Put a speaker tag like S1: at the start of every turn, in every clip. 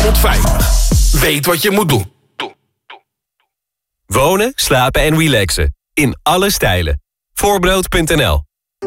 S1: Rijnmond-Veilig. Weet wat je moet doen.
S2: Wonen, slapen en relaxen. In alle stijlen. Voorbrood.nl.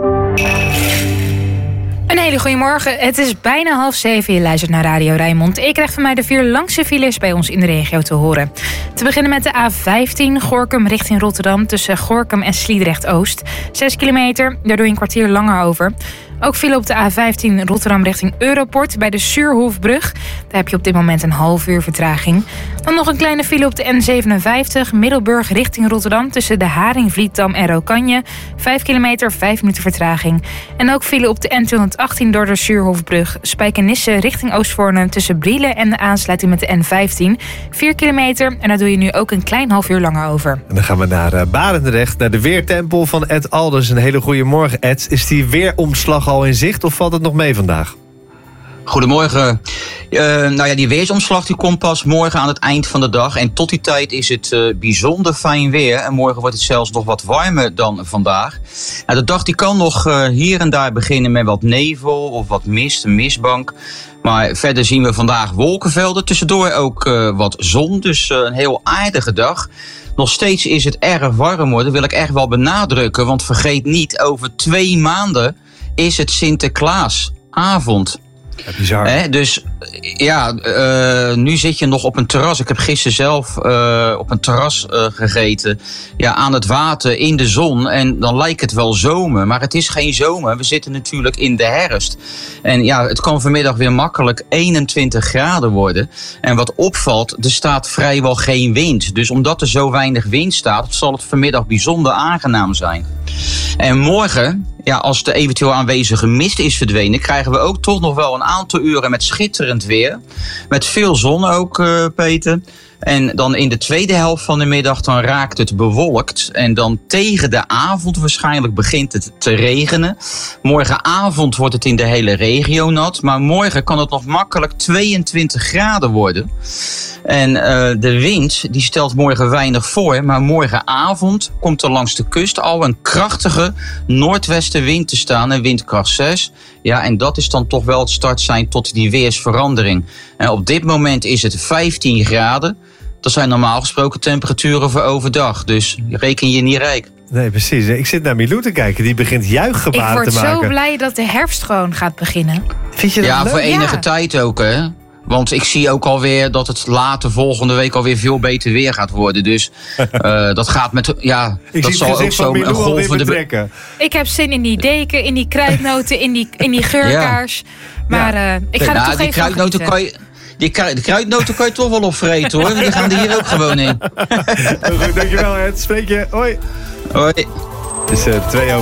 S3: Een hele goede morgen. Het is bijna 6:30. Je luistert naar Radio Rijnmond. Ik krijg van mij de 4 langste files bij ons in de regio te horen. Te beginnen met de A15 Gorinchem richting Rotterdam tussen Gorinchem en Sliedrecht-Oost. 6 kilometer, daar doe je een kwartier langer over. Ook file op de A15 Rotterdam richting Europort bij de Suurhofbrug. Daar heb je op dit moment een half uur vertraging. Dan nog een kleine file op de N57 Middelburg richting Rotterdam tussen de Haringvlietdam en Rokanje. 5 kilometer, 5 minuten vertraging. En ook file op de N218 door de Suurhofbrug Spijkenisse richting Oostvoorne tussen Brielen en de aansluiting met de N15. 4 kilometer en daar doe je nu ook een klein half uur langer over.
S4: En dan gaan we naar Barendrecht, naar de weertempel van Ed Alders. Een hele goede morgen, Ed. Is die weeromslag al in zicht of valt het nog mee vandaag?
S5: Goedemorgen. Die weersomslag die komt pas morgen aan het eind van de dag. En tot die tijd is het bijzonder fijn weer. En morgen wordt het zelfs nog wat warmer dan vandaag. De dag die kan nog hier en daar beginnen met wat nevel of wat mist, een mistbank. Maar verder zien we vandaag wolkenvelden. Tussendoor ook wat zon, dus een heel aardige dag. Nog steeds is het erg warm hoor, dat wil ik echt wel benadrukken. Want vergeet niet, over 2 maanden is het Sinterklaasavond.
S4: Ja, bizar.
S5: Dus ja, nu zit je nog op een terras. Ik heb gisteren zelf op een terras gegeten. Ja, aan het water, in de zon. En dan lijkt het wel zomer. Maar het is geen zomer. We zitten natuurlijk in de herfst. En ja, het kan vanmiddag weer makkelijk 21 graden worden. En wat opvalt, er staat vrijwel geen wind. Dus omdat er zo weinig wind staat, zal het vanmiddag bijzonder aangenaam zijn. En morgen, ja, als de eventueel aanwezige mist is verdwenen, krijgen we ook toch nog wel een aantal uren met schitterend weer. Met veel zon ook, Peter. En dan in de tweede helft van de middag dan raakt het bewolkt. En dan tegen de avond waarschijnlijk begint het te regenen. Morgenavond wordt het in de hele regio nat. Maar morgen kan het nog makkelijk 22 graden worden. En de wind die stelt morgen weinig voor. Maar morgenavond komt er langs de kust al een krachtige noordwestenwind te staan. Een windkracht 6. Ja, en dat is dan toch wel het startsein tot die weersverandering. En op dit moment is het 15 graden. Dat zijn normaal gesproken temperaturen voor overdag. Dus reken je niet rijk.
S4: Nee, precies. Ik zit naar Milou te kijken. Die begint juichgebaren te maken.
S3: Ik word zo blij dat de herfst gewoon gaat beginnen.
S4: Vind je dat leuk?
S5: Voor enige tijd ook, hè. Want ik zie ook alweer dat het later volgende week alweer veel beter weer gaat worden. Dus dat gaat met... Ja,
S4: ik
S5: dat zal ook zo een golvende...
S3: Ik heb zin in die deken, in die kruidnoten, in die geurkaars. Ja. Maar ik ga er toch even
S5: kruidnoten kan je... De kruidnoten kan je toch wel opvreten hoor. Die gaan er hier ook gewoon in.
S4: Goed, dankjewel Ed. Spreek je. Hoi.
S5: Hoi.
S4: Het is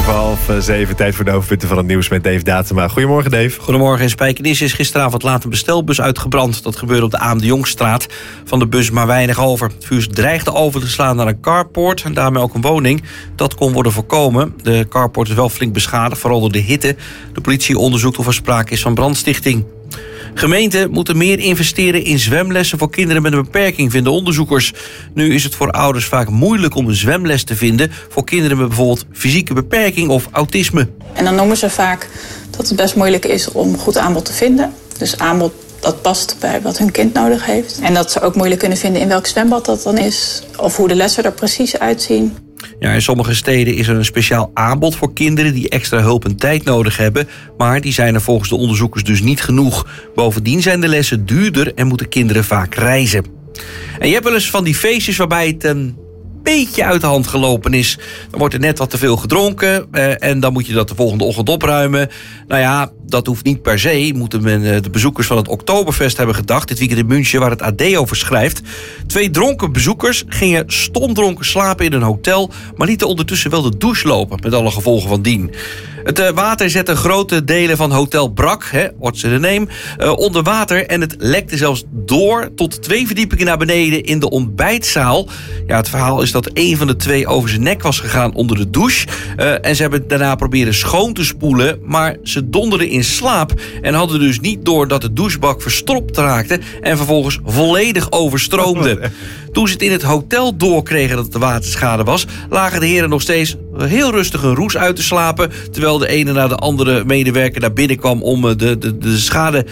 S4: 6:02. Tijd voor de hoofdpunten van het nieuws met Dave Datema. Goedemorgen Dave.
S6: Goedemorgen. In Spijkenisse is gisteravond laat een bestelbus uitgebrand. Dat gebeurde op de A.M. de Jongstraat. Van de bus maar weinig over. Het vuur dreigde over te slaan naar een carport en daarmee ook een woning. Dat kon worden voorkomen. De carport is wel flink beschadigd, vooral door de hitte. De politie onderzoekt of er sprake is van brandstichting. Gemeenten moeten meer investeren in zwemlessen voor kinderen met een beperking, vinden onderzoekers. Nu is het voor ouders vaak moeilijk om een zwemles te vinden voor kinderen met bijvoorbeeld fysieke beperking of autisme.
S7: En dan noemen ze vaak dat het best moeilijk is om goed aanbod te vinden. Dus aanbod dat past bij wat hun kind nodig heeft. En dat ze ook moeilijk kunnen vinden in welk zwembad dat dan is, of hoe de lessen er precies uitzien.
S6: Ja, in sommige steden is er een speciaal aanbod voor kinderen die extra hulp en tijd nodig hebben. Maar die zijn er volgens de onderzoekers dus niet genoeg. Bovendien zijn de lessen duurder en moeten kinderen vaak reizen. En je hebt wel eens van die feestjes waarbij het een beetje uit de hand gelopen is. Dan wordt er net wat te veel gedronken en dan moet je dat de volgende ochtend opruimen. Nou ja, dat hoeft niet per se, moeten de bezoekers van het Oktoberfest hebben gedacht. Dit weekend in München, waar het AD over schrijft. 2 dronken bezoekers gingen stomdronken slapen in een hotel, maar lieten ondertussen wel de douche lopen, met alle gevolgen van dien. Het water zette grote delen van Hotel Brak, what's the name, onder water. En het lekte zelfs door tot 2 verdiepingen naar beneden in de ontbijtzaal. Ja, het verhaal is dat een van de 2 over zijn nek was gegaan onder de douche. En ze hebben daarna proberen schoon te spoelen, maar ze donderden in slaap en hadden dus niet door dat de douchebak verstopt raakte en vervolgens volledig overstroomde. Toen ze het in het hotel doorkregen dat het de waterschade was, lagen de heren nog steeds heel rustig een roes uit te slapen, terwijl de ene na de andere medewerker naar binnen kwam om de schade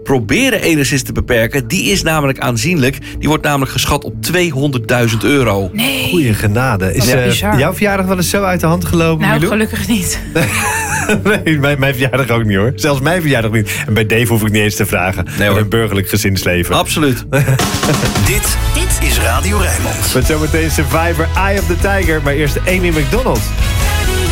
S6: proberen enigszins te beperken. Die is namelijk aanzienlijk. Die wordt namelijk geschat op €200.000.
S3: Nee.
S4: Goeie genade. Is
S3: bizar.
S4: jouw verjaardag wel eens zo uit de hand gelopen,
S3: Nou,
S4: Milou?
S3: gelukkig niet.
S4: Nee, mijn verjaardag ook niet hoor. Zelfs mijn verjaardag niet. En bij Dave hoef ik niet eens te vragen.
S6: Nee, hoor.
S4: Een burgerlijk gezinsleven.
S6: Absoluut.
S1: Dit is Radio Rijnmond.
S4: Met zometeen Survivor, Eye of the Tiger. Maar eerst Amy McDonald.